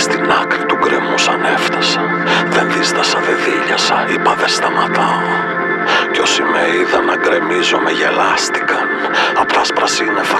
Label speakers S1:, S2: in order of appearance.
S1: στην άκρη του γκρεμού σαν έφτασα. Δεν δίστασα, δεν δίλιασα, είπα δεν σταματάω. Κι όσοι με είδαν να γκρεμίζω με γελάστηκαν. Απ' τα σπρασίνεφα